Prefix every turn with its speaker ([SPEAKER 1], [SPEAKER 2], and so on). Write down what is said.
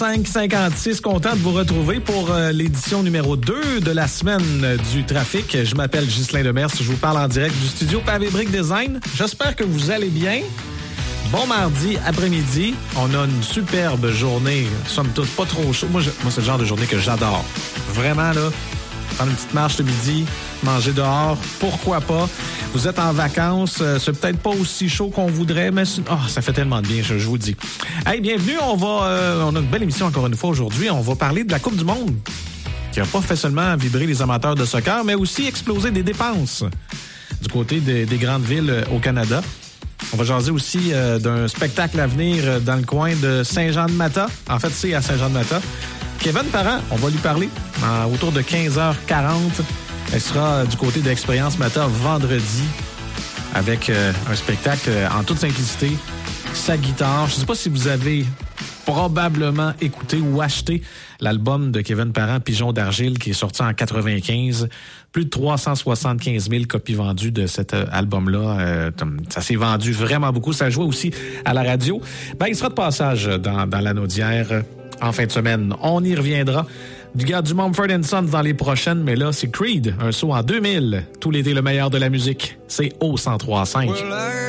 [SPEAKER 1] 5h56, content de vous retrouver pour l'édition numéro 2 de la semaine du trafic. Je m'appelle Ghislain Demers, je vous parle en direct du studio Pavé Brick Design. J'espère que vous allez bien. Bon mardi après-midi, on a une superbe journée, somme toute pas trop chaud. Moi, c'est le genre de journée que j'adore. Vraiment, là, prendre une petite marche le midi, manger dehors, pourquoi pas. Vous êtes en vacances, c'est peut-être pas aussi chaud qu'on voudrait, mais ça fait tellement de bien, je vous le dis. Hey, bienvenue, on a une belle émission encore une fois aujourd'hui. On va parler de la Coupe du Monde, qui n'a pas fait seulement vibrer les amateurs de soccer, mais aussi exploser des dépenses du côté des grandes villes au Canada. On va jaser aussi d'un spectacle à venir dans le coin de Saint-Jean-de-Mata. En fait, c'est à Saint-Jean-de-Mata. Kevin Parent, on va lui parler autour de 15h40. Elle sera du côté de l'Expérience Mata vendredi avec un spectacle en toute simplicité, sa guitare. Je ne sais pas si vous avez probablement écouté ou acheté l'album de Kevin Parent, Pigeon d'argile, qui est sorti en 95. Plus de 375 000 copies vendues de cet album-là. Ça s'est vendu vraiment beaucoup. Ça jouait aussi à la radio. Il sera de passage dans l'Anaudière en fin de semaine. On y reviendra. Du gars du Mumford & Sons dans les prochaines, mais là, c'est Creed, un saut en 2000. Tout l'été, le meilleur de la musique. C'est au 103.5.